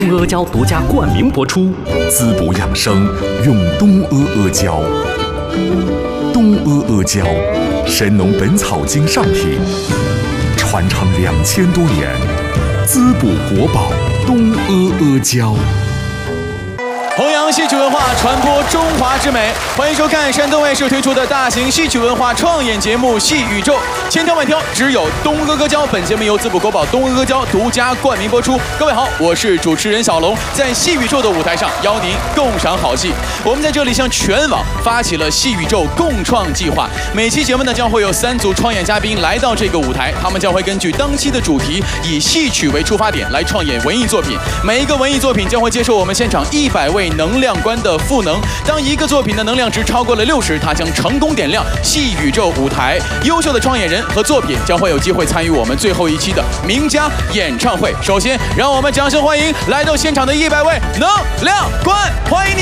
阿胶独家冠名播出， 滋补养生用东阿阿胶。东阿阿胶，神农本草经上品，传承2000多年，滋补国宝东阿阿胶。 弘扬戏曲文化，传播中华之美。欢迎收看山东卫视推出的大型戏曲文化创演节目《戏宇宙》，千挑万挑，只有东阿阿胶。本节目由滋补国宝东阿阿胶独家冠名播出。各位好，我是主持人小龙，在戏宇宙的舞台上邀您共赏好戏。我们在这里向全网发起了戏宇宙共创计划，每期节目呢将会有3组创演嘉宾来到这个舞台，他们将会根据当期的主题，以戏曲为出发点来创演文艺作品。每一个文艺作品将会接受我们现场100位能量官的赋能。当一个作品的能量值超过了60，它将成功点亮戏宇宙舞台。优秀的创演人和作品将会有机会参与我们最后一期的名家演唱会。首先，让我们掌声欢迎来到现场的100位能量官，欢迎你！